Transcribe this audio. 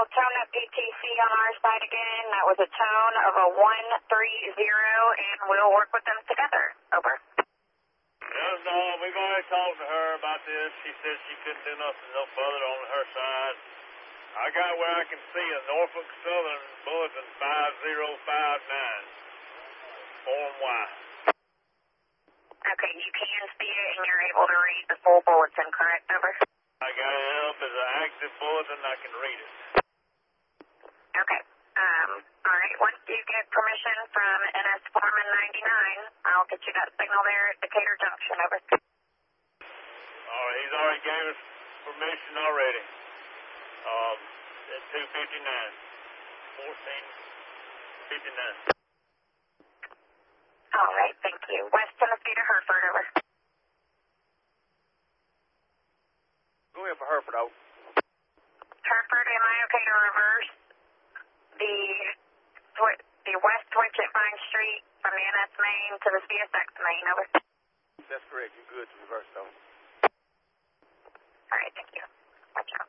tone that PTC on our side again. That was a tone of a 130, and we'll work with them together. Over. Yes, no, we've already talked to her about this. She said she couldn't do nothing no further on her side. I got where I can see a Norfolk Southern Bulletin 5059. Form Y. Okay, you can see it and you're able to read the full bulletin, correct? Over. I got it up as an active bulletin. I can read it. Okay. All right. Once you get permission from NS Foreman 99, I'll get you that signal there at Decatur Junction. Over. All right, he's already gave us permission already. At 259. 1459. All right. Thank you. West Tennessee to Hereford. Over. Go ahead for Hereford, out. Hereford, am I okay to reverse the west switch at Vine Street from the NS main to the CSX main? Over. That's correct. You're good to reverse, though.